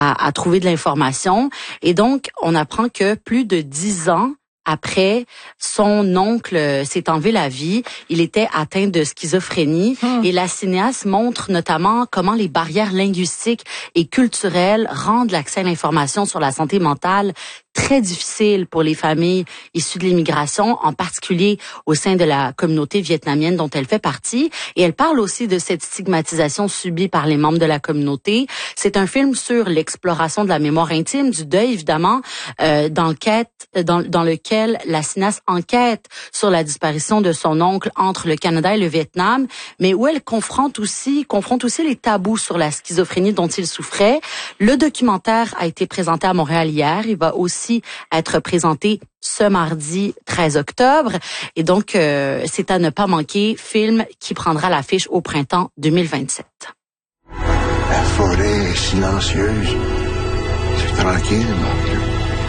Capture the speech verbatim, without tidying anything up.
à, à trouver de l'information. Et donc, on apprend que plus de dix ans après, son oncle s'est enlevé la vie. Il était atteint de schizophrénie mmh. et la cinéaste montre notamment comment les barrières linguistiques et culturelles rendent l'accès à l'information sur la santé mentale très difficile pour les familles issues de l'immigration, en particulier au sein de la communauté vietnamienne dont elle fait partie. Et elle parle aussi de cette stigmatisation subie par les membres de la communauté. C'est un film sur l'exploration de la mémoire intime, du deuil évidemment, euh, dans, lequel, dans, dans lequel la cinéaste enquête sur la disparition de son oncle entre le Canada et le Vietnam, mais où elle confronte aussi, confronte aussi les tabous sur la schizophrénie dont il souffrait. Le documentaire a été présenté à Montréal hier. Il va aussi être présenté ce mardi treize octobre. Et donc, euh, c'est à ne pas manquer, film qui prendra l'affiche au printemps deux mille vingt-sept. La forêt est silencieuse. C'est tranquille, mon Dieu.